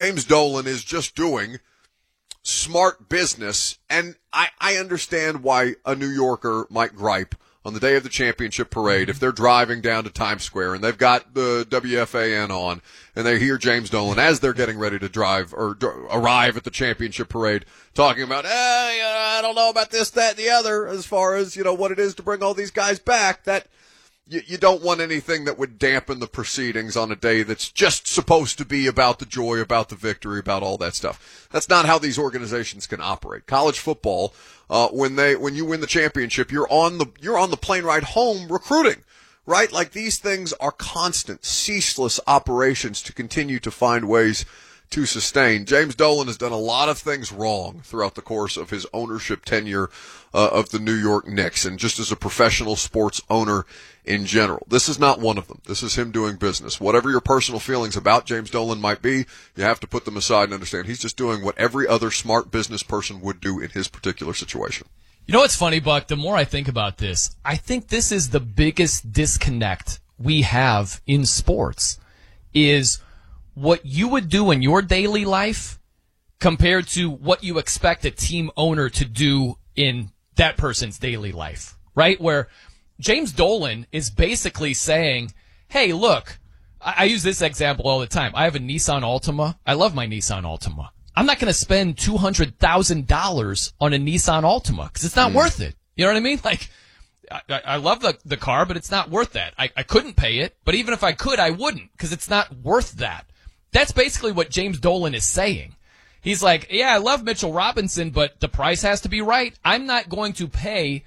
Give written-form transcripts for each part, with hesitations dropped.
James Dolan is just doing smart business, and I understand why a New Yorker might gripe on the day of the championship parade if they're driving down to Times Square and they've got the WFAN on and they hear James Dolan as they're getting ready to drive or arrive at the championship parade talking about, I don't know about this, that, and the other as far as, what it is to bring all these guys back. That you don't want anything that would dampen the proceedings on a day that's just supposed to be about the joy, about the victory, about all that stuff. That's not how these organizations can operate. College football, when you win the championship, you're on the plane ride home recruiting, right? Like, these things are constant, ceaseless operations to continue to find ways to sustain. James Dolan has done a lot of things wrong throughout the course of his ownership tenure of the New York Knicks, and just as a professional sports owner in general. This is not one of them. This is him doing business. Whatever your personal feelings about James Dolan might be, you have to put them aside and understand he's just doing what every other smart business person would do in his particular situation. You know what's funny, Buck? The more I think about this, I think this is the biggest disconnect we have in sports, is what you would do in your daily life compared to what you expect a team owner to do in that person's daily life, right? Where James Dolan is basically saying, hey, look, I use this example all the time. I have a Nissan Altima. I love my Nissan Altima. I'm not going to spend $200,000 on a Nissan Altima because it's not worth it. You know what I mean? Like, I love the car, but it's not worth that. I couldn't pay it, but even if I could, I wouldn't because it's not worth that. That's basically what James Dolan is saying. He's like, yeah, I love Mitchell Robinson, but the price has to be right. I'm not going to pay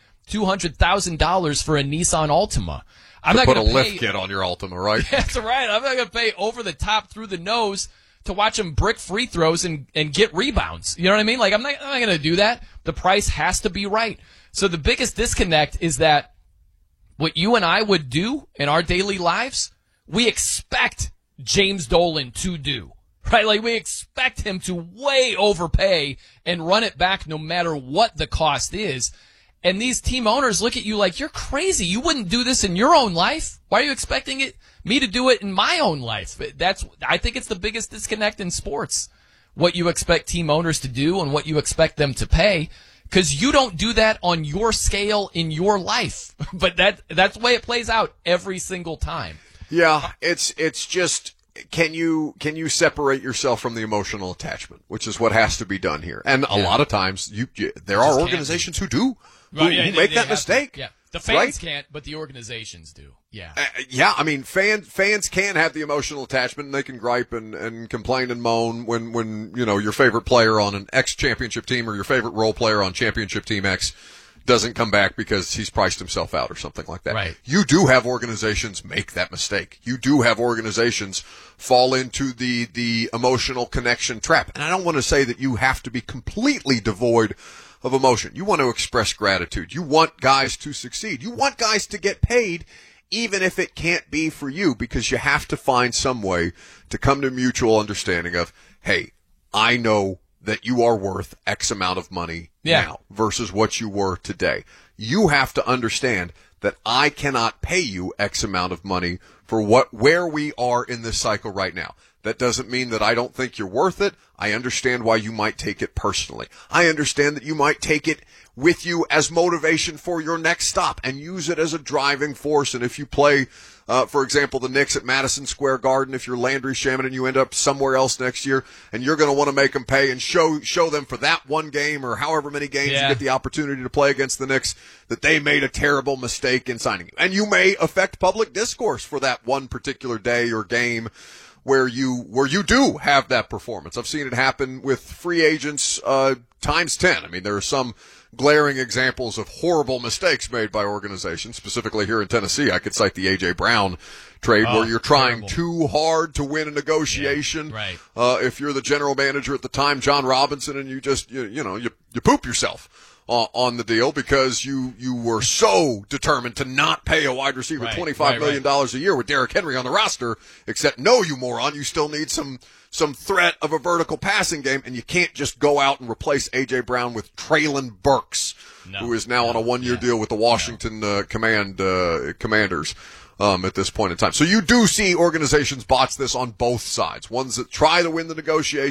$200,000 for a Nissan Altima. I'm not going to put a lift kit on your Altima, right? That's right. I'm not going to pay over the top through the nose to watch him brick free throws and get rebounds. You know what I mean? Like, I'm not going to do that. The price has to be right. So the biggest disconnect is that what you and I would do in our daily lives, we expect James Dolan to do. Right? Like, we expect him to way overpay and run it back no matter what the cost is. And these team owners look at you like, you're crazy. You wouldn't do this in your own life. Why are you expecting me to do it in my own life? I think it's the biggest disconnect in sports. What you expect team owners to do and what you expect them to pay. Because you don't do that on your scale in your life. But that's the way it plays out every single time. Yeah, it's just, can you separate yourself from the emotional attachment, which is what has to be done here. And a lot of times there are organizations who do. Who make that mistake. Yeah. The fans can't, but the organizations do. Yeah. I mean, fans can have the emotional attachment, and they can gripe and complain and moan when your favorite player on an X championship team or your favorite role player on championship team X doesn't come back because he's priced himself out or something like that. Right. You do have organizations make that mistake. You do have organizations fall into the emotional connection trap. And I don't want to say that you have to be completely devoid of emotion. You want to express gratitude. You want guys to succeed. You want guys to get paid, even if it can't be for you, because you have to find some way to come to mutual understanding of, hey, I know that you are worth X amount of money now versus what you were today. You have to understand that I cannot pay you X amount of money for where we are in this cycle right now. That doesn't mean that I don't think you're worth it. I understand why you might take it personally. I understand that you might take it with you as motivation for your next stop and use it as a driving force. And if you play, for example, the Knicks at Madison Square Garden, if you're Landry Shamet and you end up somewhere else next year and you're going to want to make them pay and show them for that one game or however many games you get the opportunity to play against the Knicks that they made a terrible mistake in signing you. And you may affect public discourse for that one particular day or game where you do have that performance. I've seen it happen with free agents times 10. I mean, there are some glaring examples of horrible mistakes made by organizations, specifically here in Tennessee. I could cite the A.J. Brown trade where you're trying too hard to win a negotiation. Yeah, right. If you're the general manager at the time, John Robinson, and you just you poop yourself on the deal because you were so determined to not pay a wide receiver $25 million a year with Derrick Henry on the roster, except no, you moron, you still need some threat of a vertical passing game, and you can't just go out and replace A.J. Brown with Traylon Burks, who is now on a one-year deal with the Washington Commanders at this point in time. So you do see organizations botch this on both sides, ones that try to win the negotiation